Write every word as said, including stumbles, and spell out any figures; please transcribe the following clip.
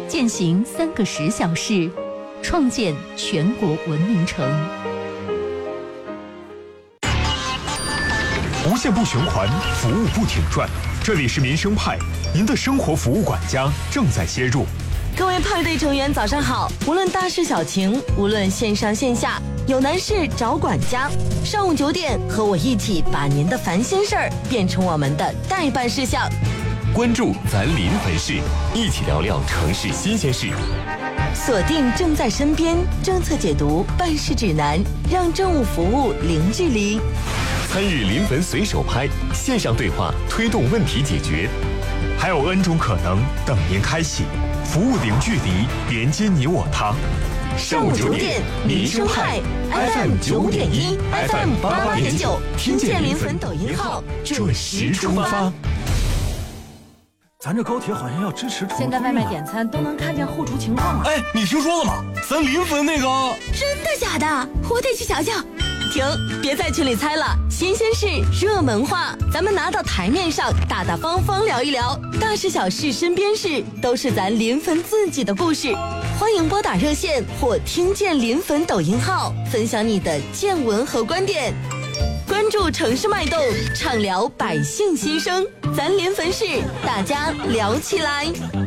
践行三个十小时，创建全国文明城。 无限不循环，服务不停转。这里是民生派，您的生活服务管家正在切入。 各位派对成员，早上好！无论大事小情，无论线上线下，有难事找管家。上午九点，和我一起把您的烦心事儿变成我们的待办事项。 关注咱临汾市，一起聊聊城市新鲜事。 锁定正在身边，政策解读，办事指南，让政务服务零距离。 参与临汾随手拍，线上对话，推动问题解决。 还有 N 种可能等您开启，服务零距离，连接你我他。 上午九点，民生派 F M 九点一 ，F M 八八点九，听见临汾抖音号，准时出发。 咱这高铁好像要支持现在外卖点餐都能看见后厨情况了。 哎，你听说了吗？咱临汾那个…… 真的假的？我得去瞧瞧。停，别在群里猜了，新鲜事、热门话，咱们拿到台面上，大大方方聊一聊，大事小事、身边事，都是咱临汾自己的故事。欢迎拨打热线或听见临汾抖音号，分享你的见闻和观点。关注城市脉动，畅聊百姓心声，咱临汾市，大家聊起来。